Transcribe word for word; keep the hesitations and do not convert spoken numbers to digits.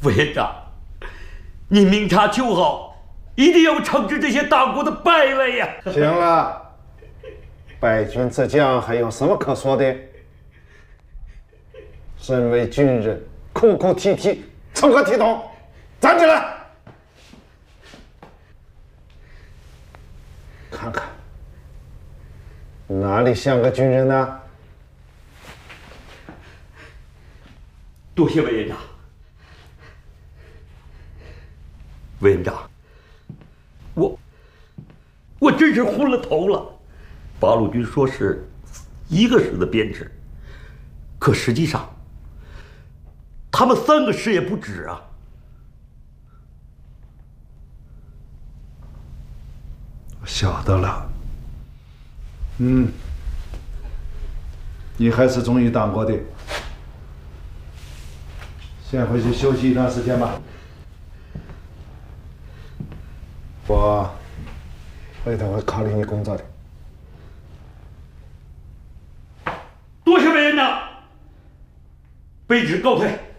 委员长，你明察秋毫，一定要惩治这些大国的败类呀！ 行了，败军之将还有什么可说的？身为军人，哭哭啼啼，成何体统？站起来！看看，哪里像个军人呢？ 多谢委员长。委员长，我我真是昏了头了。八路军说是一个师的编制，可实际上他们三个师也不止啊。 我晓得了。嗯，你还是忠于党国的。先回去休息一段时间吧。我回头会考虑你工作的。 多谢委员长，卑职告退。